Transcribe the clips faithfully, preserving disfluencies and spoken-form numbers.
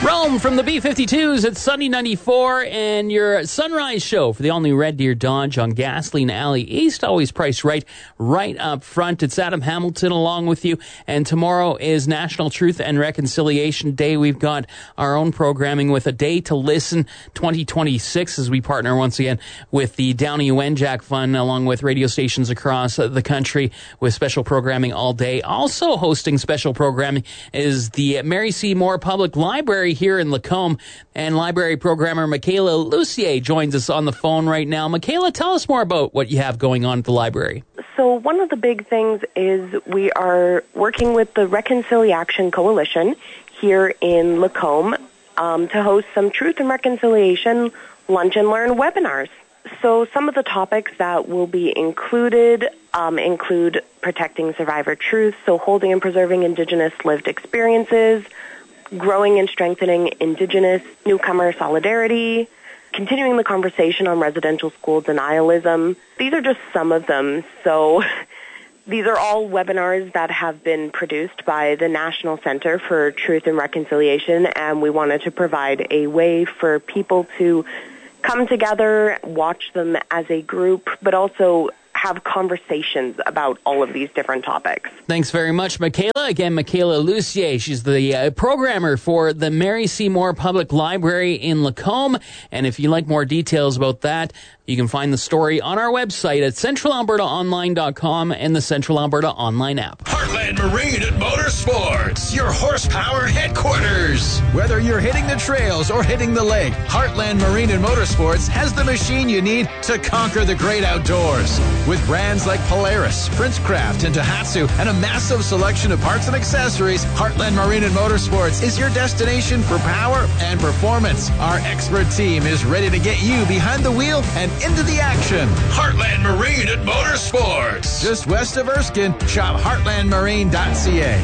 Rome from the B fifty-twos at Sunny ninety-four, and your sunrise show for the all-new Red Deer Dodge on Gasoline Alley East. Always priced right, right up front. It's Adam Hamilton along with you, and tomorrow is National Truth and Reconciliation Day. We've got our own programming with A Day to Listen twenty twenty-six as we partner once again with the Downey Wenjack Fund along with radio stations across the country with special programming all day. Also hosting special programming is the Mary C. Moore Public Library here in Lacombe, and library programmer Michaela Lucier joins us on the phone right now. Michaela, tell us more about what you have going on at the library. So one of the big things is we are working with the Reconciliation Coalition here in Lacombe um, to host some Truth and Reconciliation Lunch and Learn webinars. So some of the topics that will be included um, include protecting survivor truth, so holding and preserving Indigenous lived experiences, growing and strengthening Indigenous newcomer solidarity, continuing the conversation on residential school denialism. These are just some of them. So these are all webinars that have been produced by the National Center for Truth and Reconciliation, and we wanted to provide a way for people to come together, watch them as a group, but also have conversations about all of these different topics. Thanks very much, Michaela. Again, Michaela Lucier. She's the uh, programmer for the Mary C. Moore Public Library in Lacombe. And if you'd like more details about that, you can find the story on our website at central alberta online dot com and the Central Alberta Online app. Heartland Marine at Motorsports, your horsepower headquarters. Whether you're hitting the trails or hitting the lake, Heartland Marine and Motorsports has the machine you need to conquer the great outdoors. With brands like Polaris, Princecraft, and Tohatsu, and a massive selection of parts and accessories, Heartland Marine and Motorsports is your destination for power and performance. Our expert team is ready to get you behind the wheel and into the action. Heartland Marine at Motorsports. Just west of Erskine, shop heartland marine dot c a.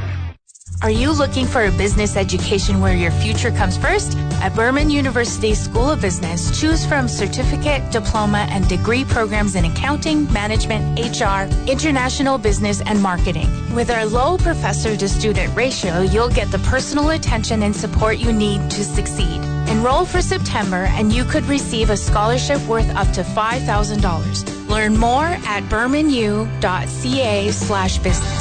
Are you looking for a business education where your future comes first? At Burman University School of Business, choose from certificate, diploma, and degree programs in accounting, management, H R, international business, and marketing. With our low professor-to-student ratio, you'll get the personal attention and support you need to succeed. Enroll for September, and you could receive a scholarship worth up to five thousand dollars. Learn more at burmanu dot c a slash business.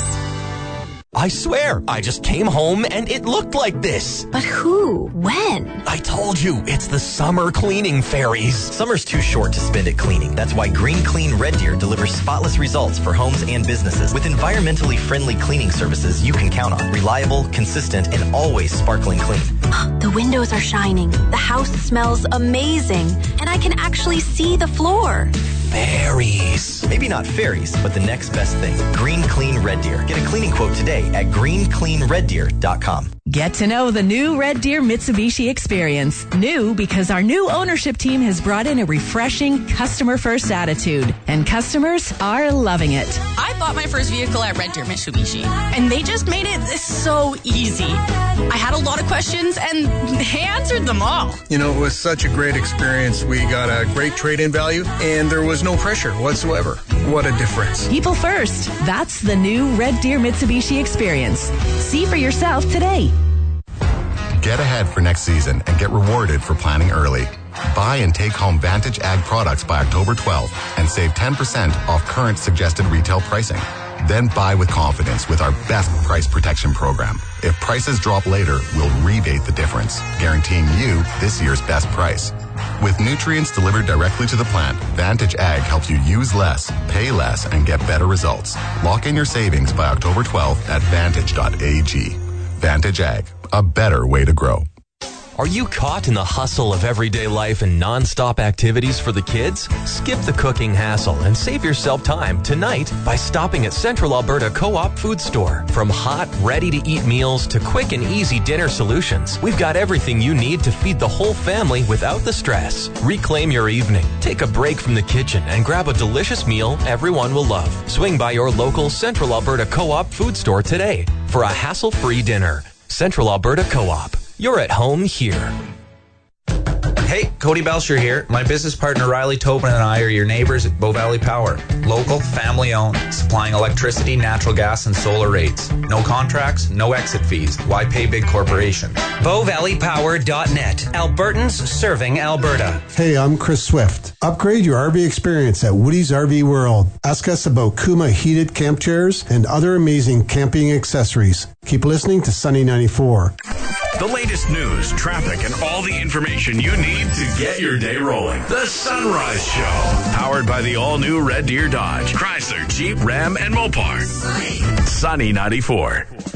I swear, I just came home and it looked like this. But who? When? I told you, it's the summer cleaning fairies. Summer's too short to spend it cleaning. That's why Green Clean Red Deer delivers spotless results for homes and businesses with environmentally friendly cleaning services you can count on. Reliable, consistent, and always sparkling clean. The windows are shining. The house smells amazing. And I can actually see the floor. Fairies. Maybe not fairies, but the next best thing. Green Clean Red Deer. Get a cleaning quote today at green clean red deer dot com. Get to know the new Red Deer Mitsubishi experience. New because our new ownership team has brought in a refreshing customer-first attitude, and customers are loving it. I bought my first vehicle at Red Deer Mitsubishi, and they just made it so easy. I had a lot of questions, and they answered them all. You know, it was such a great experience. We got a great trade-in value, and there was no pressure whatsoever. What a difference. People first. That's the new Red Deer Mitsubishi experience. See for yourself today. Get ahead for next season and get rewarded for planning early. Buy and take home Vantage Ag products by October twelfth and save ten percent off current suggested retail pricing. Then buy with confidence with our best price protection program. If prices drop later, we'll rebate the difference, guaranteeing you this year's best price. With nutrients delivered directly to the plant, Vantage Ag helps you use less, pay less, and get better results. Lock in your savings by October twelfth at vantage dot a g. Vantage Ag, a better way to grow. Are you caught in the hustle of everyday life and non-stop activities for the kids? Skip the cooking hassle and save yourself time tonight by stopping at Central Alberta Co-op Food Store. From hot, ready-to-eat meals to quick and easy dinner solutions, we've got everything you need to feed the whole family without the stress. Reclaim your evening. Take a break from the kitchen and grab a delicious meal everyone will love. Swing by your local Central Alberta Co-op Food Store today for a hassle-free dinner. Central Alberta Co-op. You're at home here. Hey, Cody Belcher here. My business partner Riley Tobin and I are your neighbors at Bow Valley Power. Local, family-owned, supplying electricity, natural gas, and solar rates. No contracts, no exit fees. Why pay big corporations? bow valley power dot net. Albertans serving Alberta. Hey, I'm Chris Swift. Upgrade your R V experience at Woody's R V World. Ask us about Kuma heated camp chairs and other amazing camping accessories. Keep listening to Sunny ninety-four. The latest news, traffic, and all the information you need to get your day rolling. The Sunrise Show. Powered by the all-new Red Deer Dodge, Chrysler, Jeep, Ram, and Mopar. Sunny ninety-four.